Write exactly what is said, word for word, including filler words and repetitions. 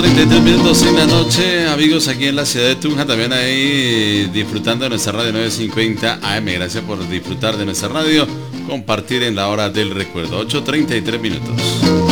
treinta y tres minutos en la noche, amigos, aquí en la ciudad de Tunja, también ahí disfrutando de nuestra radio nueve cincuenta A M. Gracias por disfrutar de nuestra radio, compartir en la hora del recuerdo. Ocho treinta y tres minutos.